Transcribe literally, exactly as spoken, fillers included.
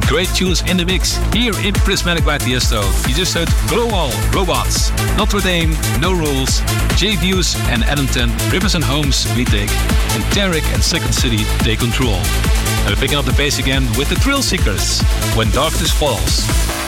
Great tunes in the mix here in Prismatic by Tiesto. You just heard Global Robots, Notre Dame, No Rules, Jay Views and Adamton, Rivers and Homes, We Take, and Tarek and Second City, Take Control. And we're picking up the pace again with the Thrill Seekers, When Darkness Falls.